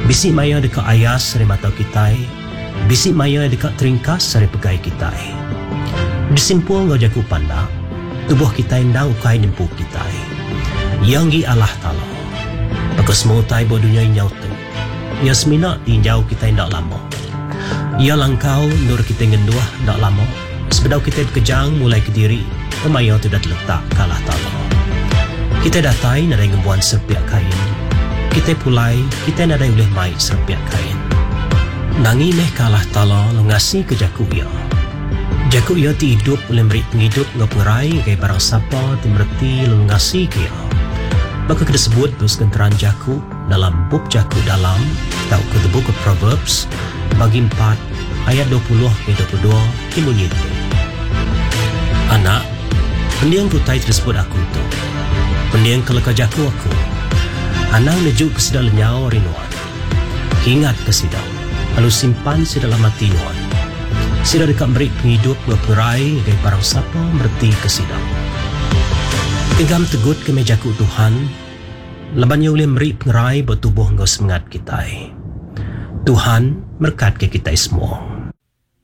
Bisi maya dekat ayas dari mata kita, bisi maya dekat teringkas dari pegai kita. Disimpul ngau jaku panda, tubuh kita ndau kai nimpu kita. Yang gi Allah Ta'ala. Bagus mau tai bo dunia nyau tu. Ya semina tinjau kita ndak lama. Ya langkau nur kita ngenduah ndak lama. Sebedau kita berkejang mulai ke diri, maya tu dah terletak ke Allah Ta'ala. Kita datai nadai ngembuan serpiak kain. Kita pulai, kita nadai boleh mai serpiak kain. Nangi meh ke Allah Ta'ala ngasi ke jaku ia. Jaku ia ti hidup boleh beri penghidup ngau pengerai kai barang siapa ti merti lalu ngasi ke ia. Maka kita sebut teruskan terang jaku dalam bab jaku dalam atau ke the book of Proverbs bagi 4 ayat 20-22 bunyi itu. Anak, pendiang tutai tersebut aku itu. Pendiang keleka jaku aku. Anak nejuk ke sidang lenyau rinuan. Ingat ke sidang. Lalu simpan si dalam hati nuan. Sidang dekat beri penghidup berperai dari barang siapa berti ke sidang. Genggam tegut ke mejaku Tuhan. Labannya boleh beri pengerai bertubuh ngau semangat kita. Tuhan berkat ke kita semua.